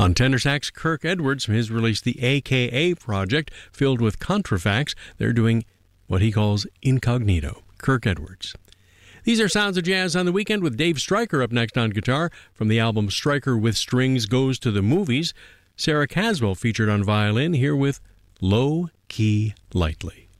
On tenor sax, Kirk Edwards from his release The AKA Project, filled with contrafacts. They're doing what he calls incognito. Kirk Edwards. These are Sounds of Jazz on the Weekend with Dave Stryker up next on guitar. From the album Stryker with Strings Goes to the Movies, Sarah Caswell featured on violin, here with Low Key Lightly.